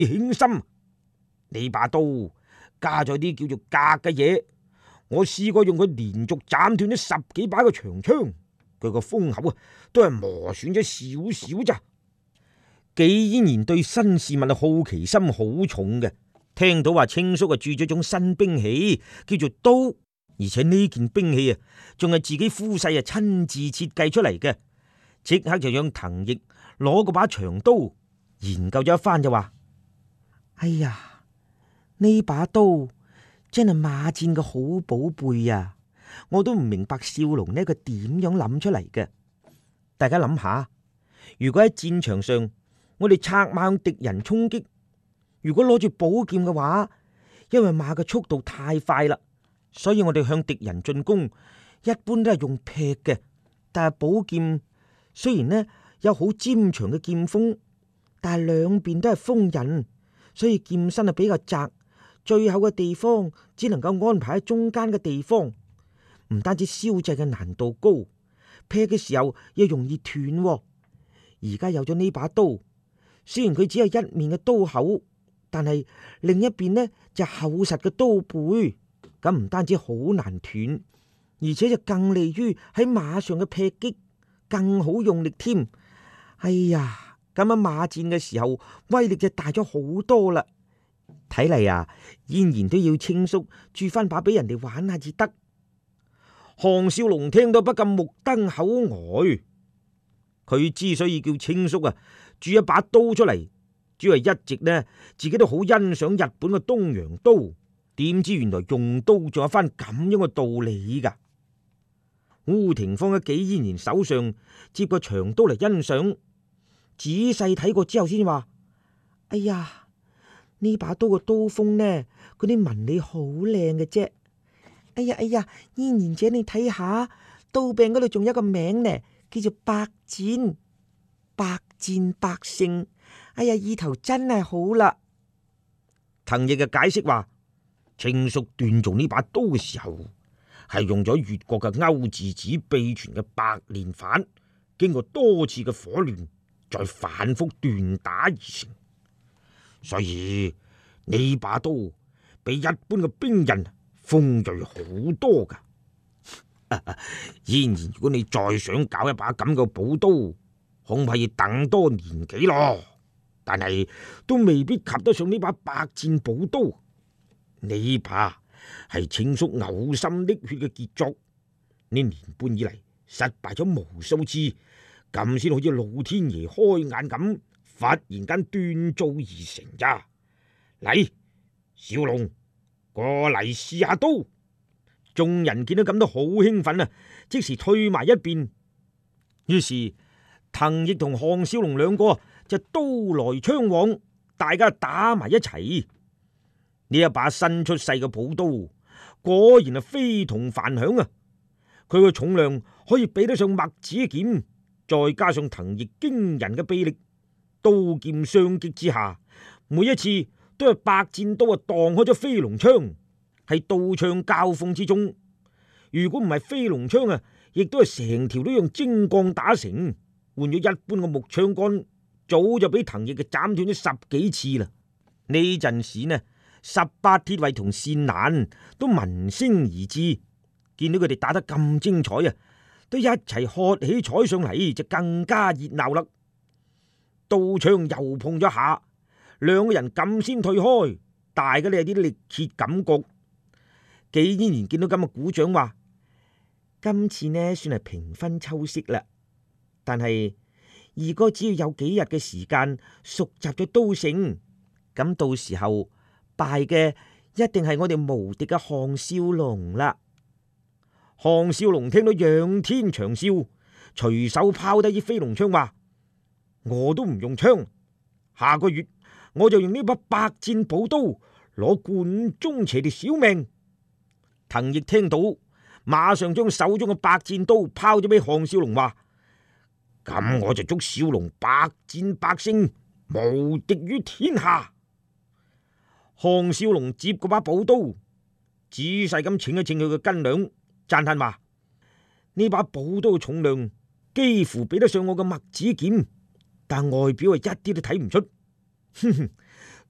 輕心，呢把刀加咗啲叫做格嘅嘢，我試過用佢連續斬斷咗10幾把嘅長槍，佢個鋒口都係磨損咗少少咋。紀嫣然對新事物好奇心好重嘅，聽到話青叔鑄咗種新兵器叫做刀，而且呢件兵器仲係自己夫婿親自設計出嚟嘅，即刻就讓藤奕攞嗰把長刀研究咗一番就話：哎呀，呢把刀真係馬戰嘅好寶貝啊！我都唔明白少龍呢個點樣諗出嚟嘅。大家諗下，如果喺戰場上我哋策馬向敵人衝擊，如果攞住寶劍嘅話，因為馬嘅速度太快啦，所以我哋向敵人進攻一般都係用劈嘅。但係寶劍雖然呢有好尖長嘅劍鋒，但係兩邊都係鋒刃，所以劍身係比較窄，最後嘅地方只能夠安排喺中間嘅地方。唔單止燒製嘅難度高，劈嘅時候又容易斷。而家有咗呢把刀，雖然佢只有一面嘅刀口，但係另一邊呢就厚實嘅刀背，咁唔單止好難斷，而且就更利於喺馬上嘅劈擊，更好用力添。哎呀，咁樣馬戰嘅時候威力就大咗好多啦。睇嚟啊，嫣然都要青叔鑄翻把俾人哋玩下至得。項少龍聽到不禁目瞪口呆，佢之所以叫青叔鑄一把刀出嚟，主要係一直呢自己都好欣賞日本嘅東洋刀，點知原來用刀仲有翻咁樣嘅道理噶。烏廷芳喺紀嫣然手上接個長刀嚟欣賞，仔細睇過之後先話：哎呀，呢把刀嘅刀鋒呢，嗰啲紋理好靚嘅啫。哎呀，嫣然姐你睇下，刀柄嗰度仲有一個名呢，叫做百戰，百戰百勝。哎呀，意頭真係好啦。藤奕嘅解釋話：青叔鍛造呢把刀嘅時候，係用咗越國嘅歐冶子秘傳嘅百練法，經過多次嘅火煉，再反復鍛打而成。所以呢把刀比一般嘅兵刃鋒銳好多噶。嫣然，如果你再想搞一把咁嘅寶刀，恐怕要等多年幾咯。但係都未必及得上呢把百戰寶刀。呢把係青叔嘔心瀝血嘅傑作，呢年半以嚟失敗咗無數次，咁先好似老天爺開眼咁，忽然間鍛造而成咋。嚟，小龍過嚟試下刀。眾人見到咁都好興奮啊，即時退埋一邊。於是藤奕同項少龍兩個就刀來槍往，大家打埋一齊。呢一把新出世嘅寶刀果然係非同凡響啊！佢個重量可以比得上墨子劍，再加上藤奕驚人嘅臂力，刀劍相擊之下，每一次都係百戰刀蕩開咗飛龍槍。喺刀槍交鋒之中，如果唔係飛龍槍亦都係成條都用精鋼打成，換咗一般嘅木槍杆，早就俾藤奕嘅斬斷咗10幾次啦。呢陣時呢，18鐵衛同善蘭都聞聲而至，見到佢哋打得咁精彩都一齊喝起彩上嚟，就更加熱鬧啦。刀槍又碰咗下，兩個人咁先退開，大家都有啲力竭感覺。紀嫣然見到咁嘅鼓掌，話：今次呢算係平分秋色啦。但係二哥只要有幾日嘅時間熟習咗刀性，咁到時候敗嘅一定係我哋無敵嘅項少龍啦。項少龍聽到仰天長嘯，隨手拋低支飛龍槍，話：我都唔用槍，下個月我就用呢把百戰寶刀攞冠中邪條小命。藤奕聽到，馬上將手中嘅百戰刀拋咗俾項少龍，話：咁我就祝少龍百戰百勝，無敵於天下。項少龍接嗰把寶刀，仔細咁稱一稱佢嘅斤兩，讚嘆話：呢把寶刀嘅重量幾乎比得上我嘅墨子劍，但外表一啲都睇唔出。哼哼，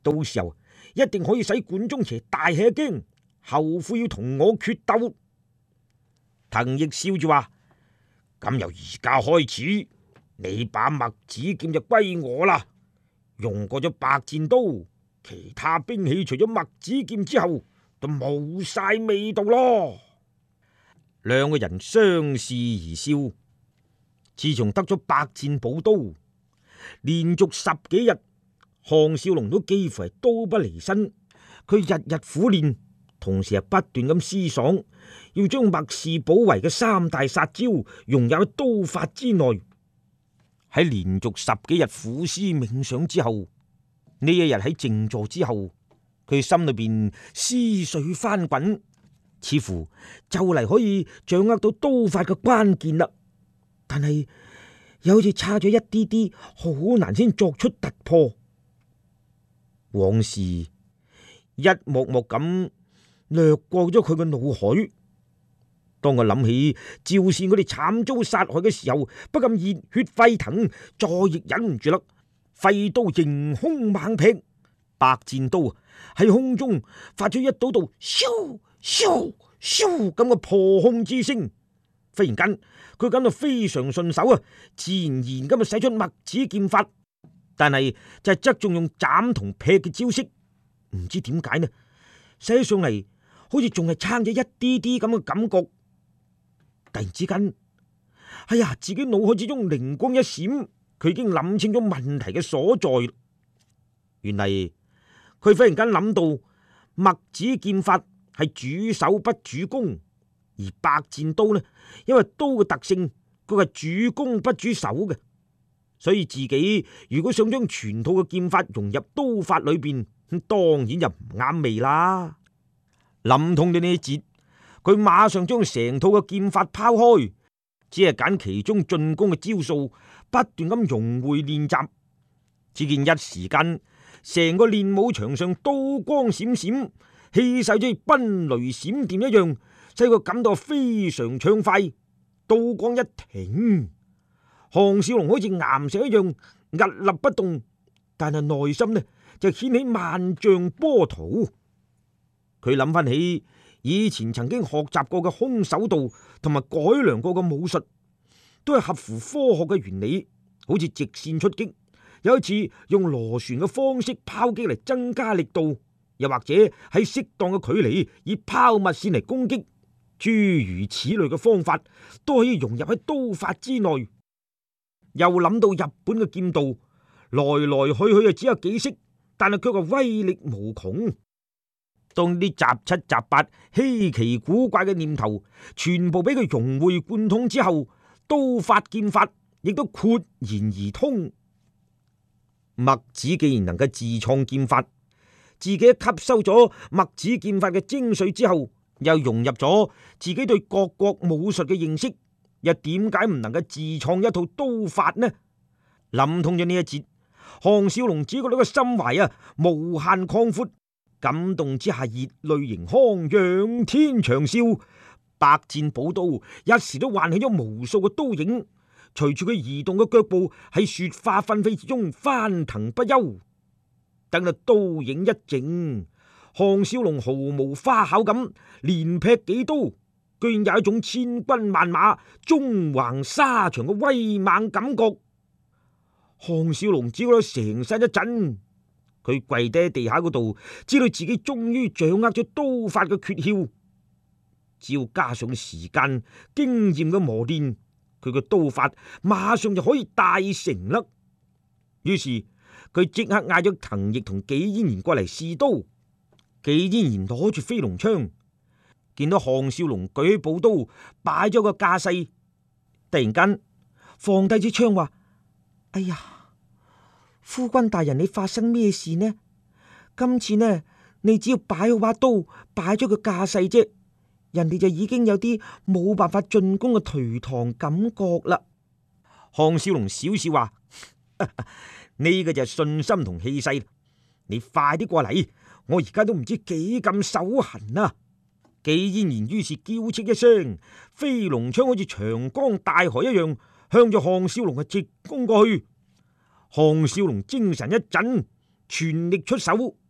到時候一定可以使管中邪大吃一驚，後悔要同我決鬥。藤亦笑住話：咁由而家開始，你把墨子劍就歸我啦。用過咗百戰刀，其他兵器除咗墨子劍之後，都冇晒味道咯。兩個人相視而笑。自從得咗百戰寶刀，連續10幾日，項少龍都幾乎係刀不離身。佢日日苦練，同時係不斷咁思爽，要將墨氏寶圍嘅3大殺招融入喺刀法之內。喺連續10幾日苦思冥想之後，呢一日喺靜坐之後，佢心裏邊思緒翻滾，似乎就嚟可以掌握到刀法嘅關鍵啦。但係又好似差咗一啲啲，好難先作出突破。往事一幕幕咁掠過咗佢嘅腦海。當我諗起趙善佢哋慘遭殺害嘅時候，不禁熱血沸騰，再亦忍唔住啦，揮刀迎空猛劈，百戰刀喺空中發出一道道咻咻咻咁嘅破空之聲。忽然間，佢感到非常順手啊，自然而然咁就使出墨子劍法，但係就係側重用斬同劈嘅招式，唔知點解呢，使起上嚟好似仲係差咗一啲啲咁嘅感覺。突然之間，哎呀，自己腦海之中靈光一閃，佢已經諗清咗問題嘅所在。原嚟佢忽然間諗到墨子劍法係主手不主攻。而百戰刀呢，因為刀嘅特性，佢係主攻不主守嘅，所以自己如果想將全套嘅劍法融入刀法裏邊，咁當然就唔啱味啦。諗通咗呢一節，佢馬上將成套嘅劍法拋開，只係揀其中進攻嘅招數，不斷咁融會練習。只見一時間，成個練武場上刀光閃閃，氣勢就似奔雷閃電一樣。使佢感到非常暢快，刀光一停，項少龍好似岩石一樣屹立不動，但係內心呢就掀起萬丈波濤。佢諗翻起以前曾經學習過嘅空手道同埋改良過嘅武術，都係合乎科學嘅原理，好似直線出擊，有一次用螺旋嘅方式拋擊嚟增加力度，又或者喺適當嘅距離以拋物線嚟攻擊。諸如此類嘅方法都可以融入喺刀法之內。又諗到日本嘅劍道，來來去去只有幾式，但係卻係威力無窮。當啲雜七雜八、稀奇古怪嘅念頭全部俾佢融會貫通之後，刀法劍法亦都豁然而通。墨子既然能夠自創劍法，自己吸收咗墨子劍法嘅精髓之後，又融入咗自己對各國武術嘅認識，又點解唔能夠自創一套刀法呢？諗通咗呢一節，項少龍只覺得個心懷無限擴闊，感動之下熱淚盈眶，仰天長嘯。百戰寶刀一時都喚起咗無數嘅刀影，隨住佢移動嘅腳步喺雪花紛飛之中翻騰不休。等到刀影一靜，項少龍毫無花巧咁連劈幾刀，居然有一種千軍萬馬縱橫沙場嘅威猛感覺。項少龍只覺得成身一震，佢跪低喺地下嗰度，知道自己終於掌握咗刀法嘅訣竅，只要加上時間經驗嘅磨練，佢嘅刀法馬上就可以大成啦。於是佢即刻嗌咗藤亦同紀嫣然過嚟試刀。紀嫣然攞住飛龍槍，見到項少龍舉起寶刀擺咗個架勢，突然間放低支槍話：哎呀，夫君大人，你發生咩事呢？今次呢，你只要擺好把刀，擺咗個架勢啫，人哋就已經有啲冇辦法進攻嘅頹唐感覺啦。項少龍笑笑話：呢個就係信心同氣勢，你快啲過嚟，我而家都唔知幾咁手痕啊！紀嫣然於是嬌斥一聲，飛龍槍好似長江大海一樣向住項少龍直攻過去。項少龍精神一振， 全力出手